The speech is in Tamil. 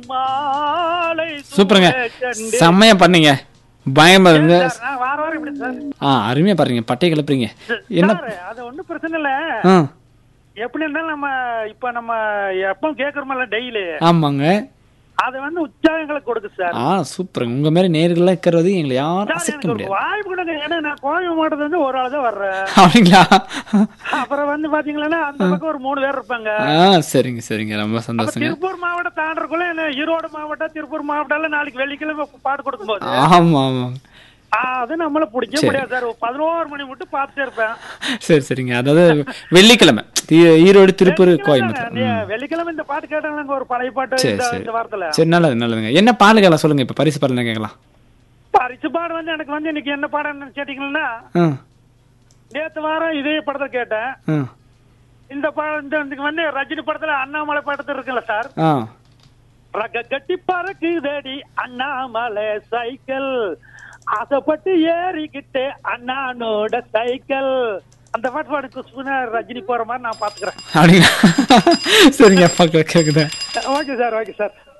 மாலை சூப்பருங்க, சூடச்செண்டு. செம்மையா பண்ணீங்க, பயமா இருங்க. சார், நான் வார வாரம் இப்படி சார். அருமையா பாருங்க, பட்டையை கிளப்புறீங்க. என்ன? சார், அது ஒண்ணும் பிரச்சனை இல்ல. ஆ, எப்படி இருந்தாலும் நம்ம இப்ப நம்ம எப்பவும் கேக்குறோம்ல டெய்லி, ஆமாங்க. அது உற்சாகங்களை கொடுக்கு சார். சூப்பருங்க, உங்க மாதிரி நேர்கள்லாம் இருக்கிறது எங்களை யாரும் சார், அசைக்க எனக்கு ஒரு முடியாது. வாய்ப்பு கொடுங்க. ஏன்னா நான் கோவை மாவட்டத்துல ஒரு ஆள் தான் வர்றேன். அப்படிங்களா? அப்புறம் பாத்தீங்கன்னா அந்த பக்கம் ஒரு 3 பேர் இருப்பாங்க. சரிங்க சரிங்க, ரொம்ப அப்ப சந்தோஷங்க. திருப்பூர் மாவட்டம் தாண்டறக்குள்ள என்ன ஈரோடு மாவட்டம் திருப்பூர் மாவட்டம்ல நாளைக்கு வெள்ளிக்கிழமை பாட்டு கொடுக்கும்போது ஆமா ஆமாங்க. அது நம்மள பிடிக்க முடியாது சார். 11 மணி மட்டும் பார்த்துட்டே இருப்பேன். சரி சரிங்க, அதாவது வெள்ளிக்கிழமை ஈரோடு திருப்பூர் கோயம்புத்தூர். வெள்ளிக்கிழமை இந்த பாட்டு கேட்டாங்க, ஒரு பழைய பாட்டு சரி இந்த சரி இந்த வாரத்துல. சரி, நல்லது நல்லதுங்க. என்ன பாடல் கேட்கலாம் சொல்லுங்க, இப்ப பரிசு பாடல் கேட்கலாம். பரிசு பாடு எனக்கு இன்னைக்கு என்ன பாடம் கேட்டீங்கன்னா, ஆ நேத்து வாரம் இதே படத்தை கேட்டேன். ஆ இந்த இந்த ரஜினி படத்துல அண்ணாமலை படத்துல இருக்குல்ல சார், ஆ ரக கட்டி பறக்குதடி அண்ணாமலை சைக்கிள், ஆசைப்பட்டு ஏறிக்கிட்டு அண்ணானோட சைக்கிள், அந்த பாட்டு பாடு குஷ்புனா ரஜினி போற மாதிரி நான் பாத்துக்கிறேன். அப்படிங்களா? சரிங்க, கேக்குதேன். Okay sir, okay sir.